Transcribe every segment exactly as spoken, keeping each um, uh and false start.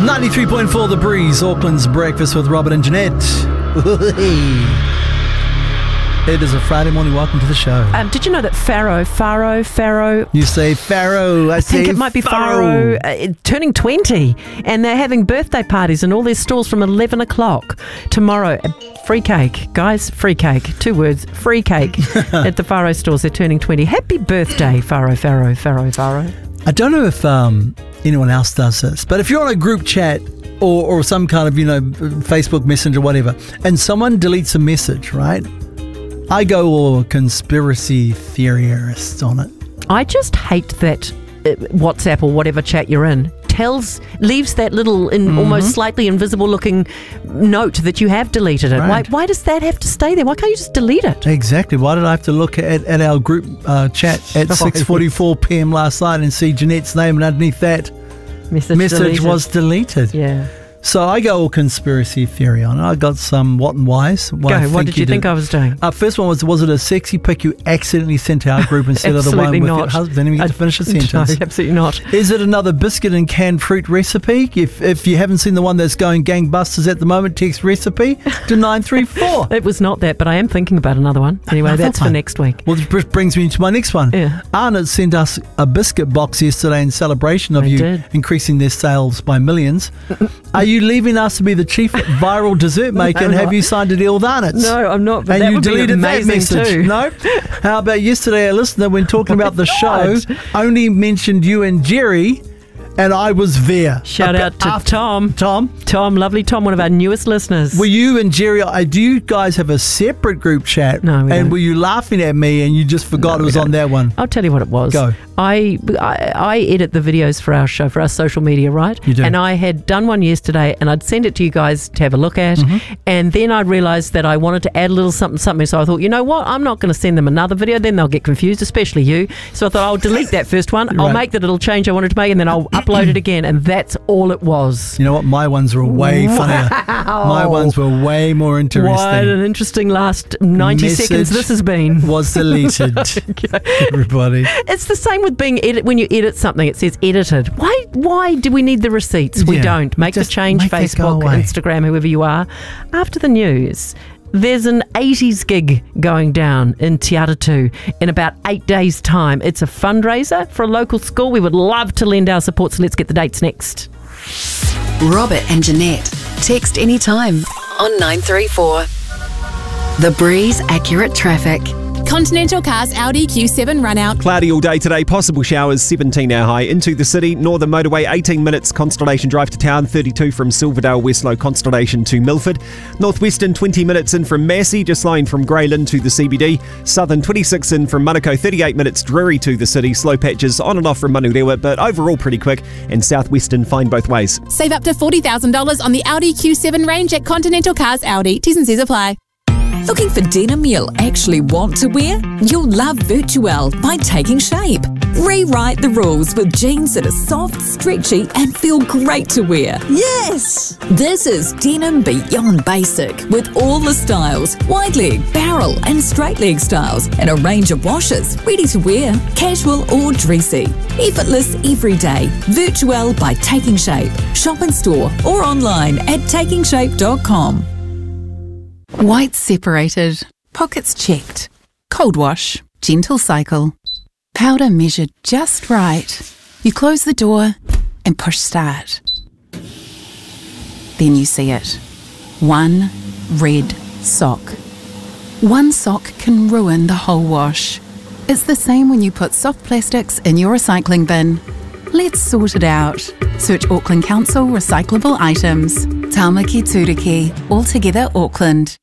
ninety-three point four The Breeze, Auckland's breakfast with Robert and Jeanette. It is a Friday morning. Welcome to the show. Um, did you know that Faro, Faro, Faro... You say Faro. I, I think it might be Faro, uh, turning twenty. And they're having birthday parties in all their stalls from eleven o'clock tomorrow. Free cake. Guys, free cake. Two words, free cake at the Faro stores. They're turning twenty. Happy birthday, Faro, Faro, Faro, Faro. I don't know if um, anyone else does this, but if you're on a group chat or, or some kind of, you know, Facebook Messenger, whatever, and someone deletes a message, right? I go all conspiracy theorist on it. I just hate that uh, WhatsApp or whatever chat you're in tells, leaves that little in, mm-hmm. almost slightly invisible looking note that you have deleted it. Right. Why, why does that have to stay there? Why can't you just delete it? Exactly. Why did I have to look at, at our group uh, chat at six forty-four p.m. last night and see Jeanette's name, and underneath that message, message deleted. was deleted? Yeah. So I go all conspiracy theory on it. I got some what and whys. What go, what did you, you think did. I was doing? Uh, first one was, was it a sexy pic you accidentally sent to our group instead of the one with not. your husband? Didn't even get to finish a sentence. No, absolutely not. Is it another biscuit and canned fruit recipe? If if you haven't seen the one that's going gangbusters at the moment, text recipe to nine three four. It was not that, but I am thinking about another one. Anyway, another that's one. For next week. Well, this brings me to my next one. Yeah. Arnott sent us a biscuit box yesterday in celebration of I you did. increasing their sales by millions. Are you leaving us to be the chief viral dessert maker, no, and have not. you signed a deal with Arnott's? No, I'm not. But and that you would deleted be that amazing message. Too. No. How about yesterday, a listener, when talking oh about the God. show, only mentioned you and Jerry, and I was there. Shout a out to after, Tom. Tom. Tom, lovely Tom, one of our newest listeners. Were you and Jerry, uh, do you guys have a separate group chat? No, we And don't. were you laughing at me and you just forgot No, it was on that one? I'll tell you what it was. Go. I, I I edit the videos for our show, for our social media, right? You do. And I had done one yesterday and I'd send it to you guys to have a look at. Mm-hmm. And then I realised that I wanted to add a little something, something. So I thought, you know what? I'm not going to send them another video. Then they'll get confused, especially you. So I thought I'll delete that first one. Right. I'll make the little change I wanted to make and then I'll upload it again. And that's all it was. You know what? My ones were way funnier. Wow. My ones were way more interesting. What an interesting last ninety Message seconds this has been. Was deleted. Okay. Everybody. It's the same with being edit. When you edit something, it says edited. Why? Why do we need the receipts? We Yeah. don't. Make the Just change. make it go Facebook, away. Instagram, whoever you are. After the news, there's an eighties gig going down in Te Atatu in about eight days' time. It's a fundraiser for a local school. We would love to lend our support, so let's get the dates next. Robert and Jeanette. Text anytime on nine three four. The Breeze Accurate Traffic. Continental Cars Audi Q seven run out. Cloudy all day today, possible showers, seventeen our high. Into the city, Northern Motorway, eighteen minutes, Constellation Drive to town, thirty-two from Silverdale, Westlow, Constellation to Milford. Northwestern, twenty minutes in from Massey, just line from Greyland to the C B D. Southern, twenty-six in from Manukau, thirty-eight minutes, Drury to the city. Slow patches on and off from Manurewa, but overall pretty quick. And Southwestern, fine both ways. Save up to forty thousand dollars on the Audi Q seven range at Continental Cars Audi. T's and C's apply. Looking for denim you'll actually want to wear? You'll love Virtuel by Taking Shape. Rewrite the rules with jeans that are soft, stretchy, and feel great to wear. Yes! This is denim beyond basic with all the styles, wide leg, barrel, and straight leg styles, and a range of washes, ready to wear, casual or dressy. Effortless every day. Virtuel by Taking Shape. Shop in store or online at taking shape dot com. Whites separated, pockets checked, cold wash, gentle cycle, powder measured just right. You close the door and push start. Then you see it. One red sock. One sock can ruin the whole wash. It's the same when you put soft plastics in your recycling bin. Let's sort it out. Search Auckland Council recyclable items. Tāmaki Turiki, altogether Auckland.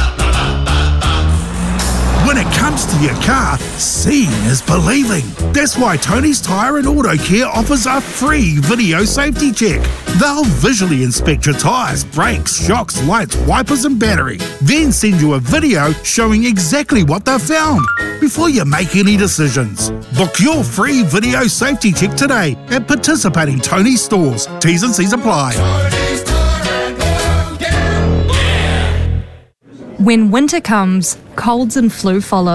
When it comes to your car, seeing is believing. That's why Tony's Tyre and Auto Care offers a free video safety check. They'll visually inspect your tyres, brakes, shocks, lights, wipers and battery. Then send you a video showing exactly what they've found before you make any decisions. Book your free video safety check today at participating Tony stores. T's and C's apply. When winter comes, colds and flu follow.